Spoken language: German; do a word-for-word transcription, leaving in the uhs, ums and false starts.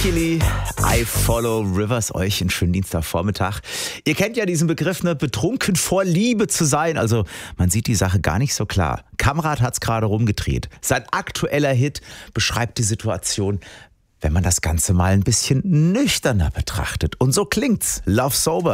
Kili, I Follow Rivers, euch einen schönen Dienstagvormittag. Ihr kennt ja diesen Begriff, ne, betrunken vor Liebe zu sein. Also man sieht die Sache gar nicht so klar. Kamrat hat's gerade rumgedreht. Sein aktueller Hit beschreibt die Situation, wenn man das Ganze mal ein bisschen nüchterner betrachtet. Und so klingt's. Love Sober.